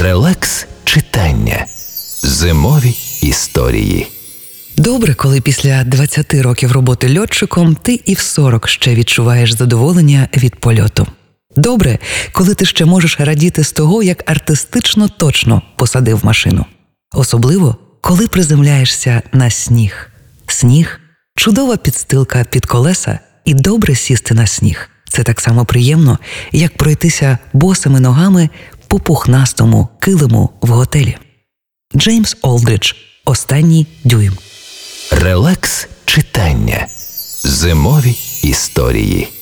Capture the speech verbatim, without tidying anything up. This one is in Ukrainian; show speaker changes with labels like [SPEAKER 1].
[SPEAKER 1] Релакс читання. Зимові історії.
[SPEAKER 2] Добре, коли після двадцяти років роботи льотчиком ти і в сорок ще відчуваєш задоволення від польоту. Добре, коли ти ще можеш радіти з того, як артистично точно посадив машину. Особливо, коли приземляєшся на сніг. Сніг – чудова підстилка під колеса, і добре сісти на сніг. Це так само приємно, як пройтися босими ногами по пухнастому килиму в готелі. Джеймс Олдридж. Останній дюйм.
[SPEAKER 1] Релакс читання. Зимові історії.